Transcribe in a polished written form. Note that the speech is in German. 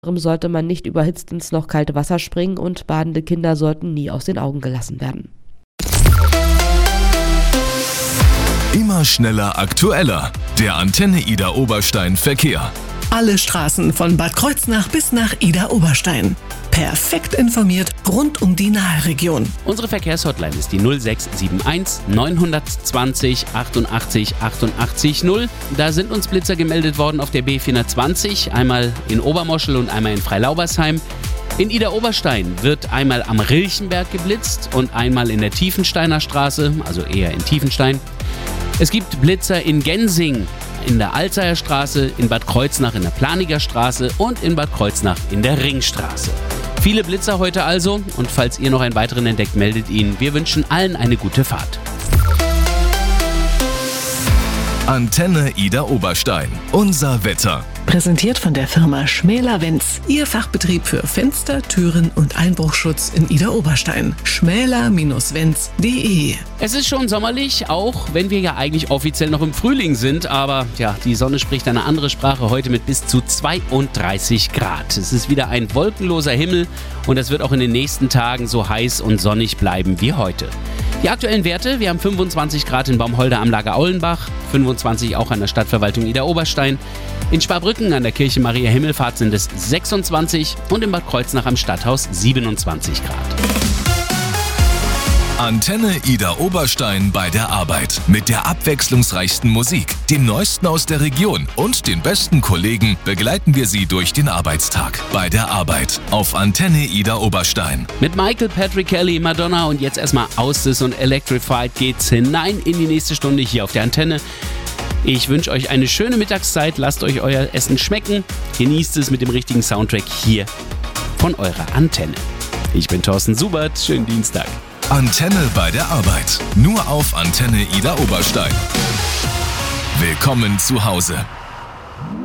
Sollte man nicht überhitzt ins noch kalte Wasser springen und badende Kinder sollten nie aus den Augen gelassen werden. Immer schneller, aktueller. Der Antenne Ida Oberstein Verkehr. Alle Straßen von Bad Kreuznach bis nach Ida Oberstein. Perfekt informiert rund um die Nahregion. Unsere Verkehrshotline ist die 0671 920 88 88 0. Da sind uns Blitzer gemeldet worden auf der B420, einmal in Obermoschel und einmal in Freilaubersheim. In Ida Oberstein wird einmal am Rilchenberg geblitzt und einmal in der Tiefensteiner Straße, also eher in Tiefenstein. Es gibt Blitzer in Gensing, in der Alzheimer Straße, in Bad Kreuznach in der Planiger Straße und in Bad Kreuznach in der Ringstraße. Viele Blitzer heute also, und falls ihr noch einen weiteren entdeckt, meldet ihn. Wir wünschen allen eine gute Fahrt. Antenne Ida Oberstein. Unser Wetter. Präsentiert von der Firma Schmäler-Wenz. Ihr Fachbetrieb für Fenster, Türen und Einbruchschutz in Ida Oberstein. schmäler-wenz.de. Es ist schon sommerlich, auch wenn wir ja eigentlich offiziell noch im Frühling sind. Aber ja, die Sonne spricht eine andere Sprache heute mit bis zu 32 Grad. Es ist wieder ein wolkenloser Himmel und es wird auch in den nächsten Tagen so heiß und sonnig bleiben wie heute. Die aktuellen Werte: wir haben 25 Grad in Baumholder am Lager Aulenbach, 25 auch an der Stadtverwaltung Ida Oberstein. In Sparbrücken an der Kirche Maria Himmelfahrt sind es 26 und in Bad Kreuznach am Stadthaus 27 Grad. Antenne Ida Oberstein bei der Arbeit. Mit der abwechslungsreichsten Musik, dem Neuesten aus der Region und den besten Kollegen begleiten wir Sie durch den Arbeitstag. Bei der Arbeit auf Antenne Ida Oberstein. Mit Michael, Patrick Kelly, Madonna und jetzt erstmal Austis und Electrified geht's hinein in die nächste Stunde hier auf der Antenne. Ich wünsche euch eine schöne Mittagszeit, lasst euch euer Essen schmecken, genießt es mit dem richtigen Soundtrack hier von eurer Antenne. Ich bin Thorsten Subert, schönen Dienstag. Antenne bei der Arbeit. Nur auf Antenne Ida Oberstein. Willkommen zu Hause.